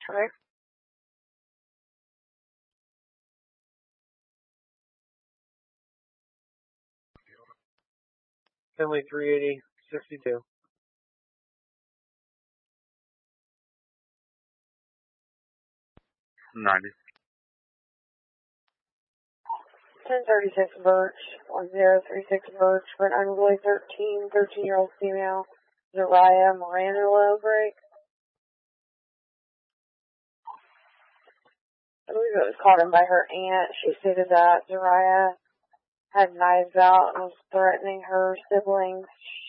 Right. Finley 380, 62. $90. 1036 Birch, 1036 Birch, for an unruly 13-year-old female, Zariah Miranda break. I believe it was called in by her aunt. She stated that Zariah had knives out and was threatening her siblings.